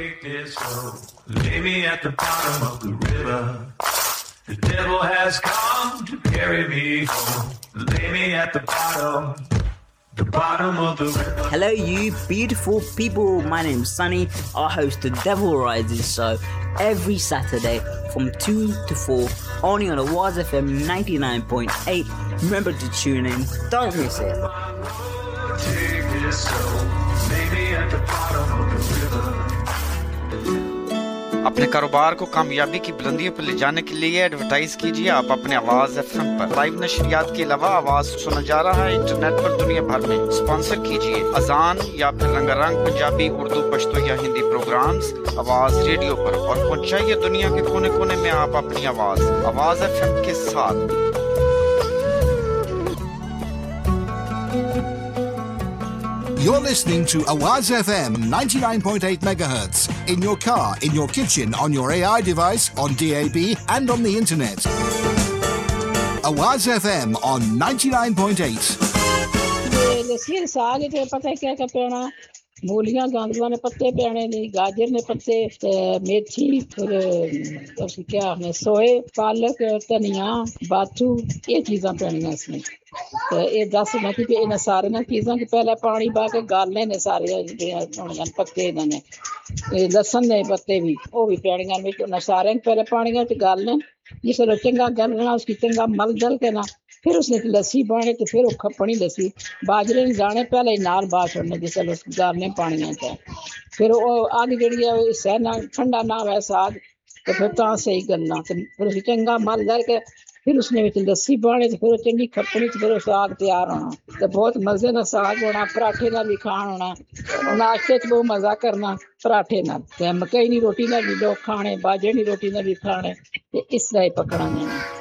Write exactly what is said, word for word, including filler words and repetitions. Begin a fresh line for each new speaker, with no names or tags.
Take it slow, lay me at the bottom of the river. The devil has come to carry me home. Lay me at the bottom, the bottom of the river.
Hello, you beautiful people. My name's Sunny. I host the Devil Rises show every Saturday from two to four, only on Awaz F M ninety-nine point eight. Remember to tune in. Don't miss it.
Take it slow, lay me at the bottom of the river.
अपने कारोबार को कामयाबी की बुलंदियों पर ले जाने के लिए एडवर्टाइज कीजिए आप अपने आवाज एफएम पर। लाइव नशरियात के अलावा आवाज सुना जा रहा है इंटरनेट पर दुनिया भर में। स्पॉन्सर कीजिए अजान या फिर रंगारंग पंजाबी, उर्दू, पश्तो या हिंदी प्रोग्राम्स आवाज रेडियो पर और पहुंचाइए दुनिया के कोने कोने में आप अपनी आवाज आवाज एफएम के साथ।
You're listening to Awaz F M ninety-nine point eight megahertz in your car, in your kitchen, on your A I device, on D A B and on the internet. Awaz F M on ninety-nine point eight.
लस्सी साग ते पता क्या क्या पेना मूलियां गांदुआ ने पत्ते पेने ने गाजर ने पत्ते मेथी फिर और क्या है सोए पालक धनिया बाथू ये चीज़ां पेनियां इसमें तो ये दस मैं कि इन सारियां चीज़ां कि पहले पानी पा के गालने ने सारे होनियां पत्ते इन्होंने लसन ने पत्ते भी वो भी पेनियां में सारे पहले पानी च गालने जिसले चंगा गलना उसकी चंगा मल दल के ना फिर उसने लस्सी पाने तो फिर खपनी लस्सी बाजरे ने दाने पहले ही नाल बाह छोड़ने जिसले उस गालने पानी च फिर वो आग जी है सहना ठंडा ना हुआ साग तो फिर तो सही गलना तो फिर उस चंगा मल दल के फिर उसने विच लस्सी पाने तो फिर चंगी खपनी तो फिर साग तैयार होना तो बहुत मजे का साग होना पराठे नाल भी खाण होना नाश्ते च बहुत मजा करना पराठे नाल ते मकई दी रोटी नाल भी लोग खाने बाजरे दी रोटी नाल भी खाने ते इस तरह ही पकना ने